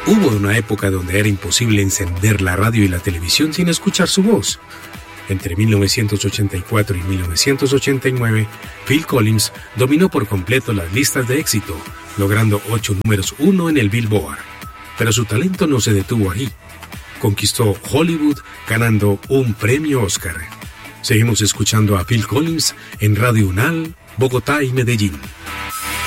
Hubo una época donde era imposible encender la radio y la televisión sin escuchar su voz. Entre 1984 y 1989, Phil Collins dominó por completo las listas de éxito, logrando 8 números 1 en el Billboard. Pero su talento no se detuvo ahí. Conquistó Hollywood ganando un premio Oscar. Seguimos escuchando a Phil Collins en Radio UNAL, Bogotá y Medellín.